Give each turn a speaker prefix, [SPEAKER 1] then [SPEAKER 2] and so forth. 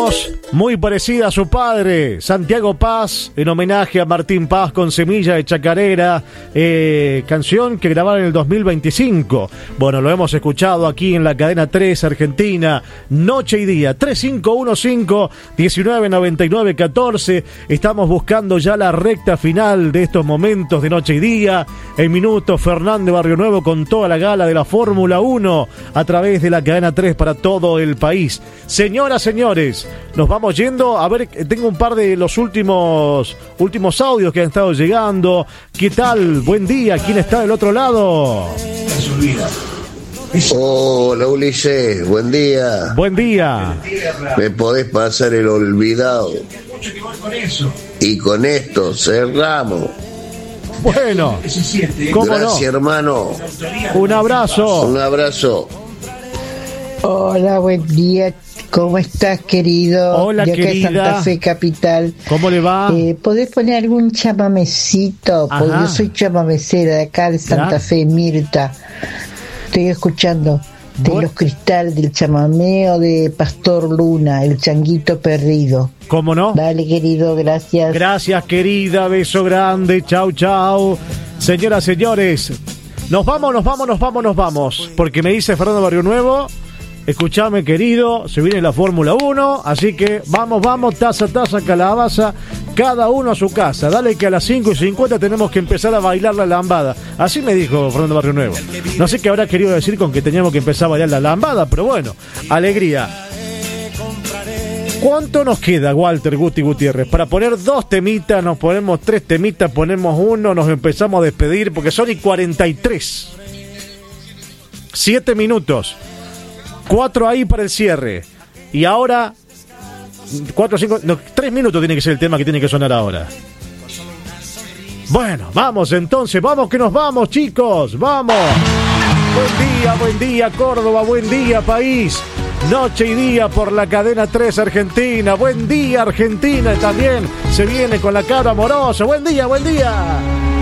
[SPEAKER 1] voz muy parecida a su padre, Santiago Paz, en homenaje a Martín Paz con Semilla de Chacarera, canción que grabaron en el 2025. Bueno, lo hemos escuchado aquí en la cadena 3 Argentina, noche y día, 3515-1999-14. Estamos buscando ya la recta final de estos momentos de noche y día. En minutos, Fernández Barrio Nuevo con toda la gala de la Fórmula 1 a través de la cadena 3 para todo el país. Señoras, señores, nos vamos yendo. A ver, tengo un par de los últimos audios que han estado llegando. ¿Qué tal? Buen día. ¿Quién está del otro lado?
[SPEAKER 2] Hola, Ulises. Buen día.
[SPEAKER 1] Buen día.
[SPEAKER 2] ¿Me podés pasar el olvidado? Y con esto cerramos.
[SPEAKER 1] Bueno, ¿cómo
[SPEAKER 2] gracias,
[SPEAKER 1] no?
[SPEAKER 2] hermano.
[SPEAKER 1] Un abrazo.
[SPEAKER 2] Un abrazo.
[SPEAKER 3] Hola, buen día. ¿Cómo estás, querido?
[SPEAKER 1] Hola,
[SPEAKER 3] de acá
[SPEAKER 1] querida.
[SPEAKER 3] de Santa Fe Capital.
[SPEAKER 1] ¿Cómo le va?
[SPEAKER 3] ¿Podés poner algún chamamecito? Porque
[SPEAKER 1] Ajá.
[SPEAKER 3] yo soy chamamecera de acá de Santa Fe, Mirta. Estoy escuchando de los cristales del chamameo de Pastor Luna, el changuito perdido.
[SPEAKER 1] ¿Cómo no?
[SPEAKER 3] Dale, querido, gracias.
[SPEAKER 1] Gracias, querida. Beso grande. Chau, chau. Señoras, señores, nos vamos. Porque me dice Fernando Barrio Nuevo, escuchame, querido, se viene la Fórmula 1, así que vamos, taza, calabaza, cada uno a su casa. Dale que a las 5:50 tenemos que empezar a bailar la lambada. Así me dijo Fernando Barrio Nuevo. No sé qué habrá querido decir con que teníamos que empezar a bailar la lambada, pero bueno, alegría. ¿Cuánto nos queda, Walter Guti Gutiérrez? Para poner 2 temitas, nos ponemos 3 temitas, ponemos 1, nos empezamos a despedir, porque son y 43. 7 minutos. 4 ahí para el cierre. Y ahora 4, 5, no, 3 minutos tiene que ser el tema que tiene que sonar ahora. Bueno, vamos entonces, vamos que nos vamos, chicos, vamos. Buen día Córdoba, buen día país. Noche y día por la cadena 3 Argentina. Buen día Argentina también se viene con la cara amorosa. Buen día.